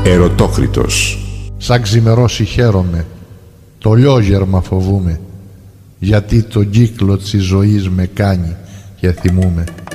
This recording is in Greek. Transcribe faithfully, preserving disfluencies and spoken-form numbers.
Ερωτόκριτος. Σαν ξημερώσει χαίρομαι, το λιόγερμα φοβούμαι, γιατί τον κύκλο της ζωής με κάνει και θυμούμε.